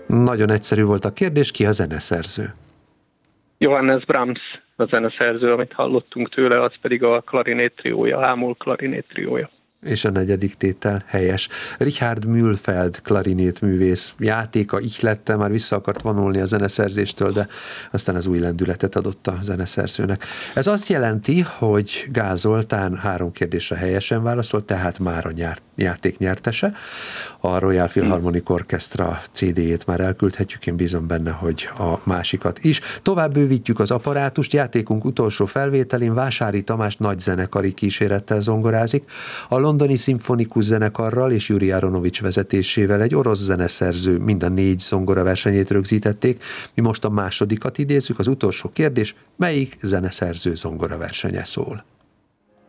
Nagyon egyszerű volt a kérdés, ki a zeneszerző? Johannes Brahms a zeneszerző, amit hallottunk tőle, az pedig a klarinét triója, H-moll klarinét triója. És a negyedik tétel helyes. Richard Mühlfeld klarinétművész játéka ihlette, már vissza akart vonulni a zeneszerzéstől, de aztán az új lendületet adott a zeneszerzőnek. Ez azt jelenti, hogy Gál Zoltán 3 kérdésre helyesen válaszolt, tehát már a játék nyertese. A Royal Philharmonic Orchestra CD-jét már elküldhetjük, én bízom benne, hogy a másikat is. Tovább bővítjük az apparátust, játékunk utolsó felvételén Vásári Tamás nagy zenekari kísérettel zongorázik. A londoni szimfonikus zenekarral és Juri Aronovics vezetésével egy orosz zeneszerző mind a 4 zongoraversenyét rögzítették. Mi most a másodikat idézzük, az utolsó kérdés, melyik zeneszerző zongoraversenye szól?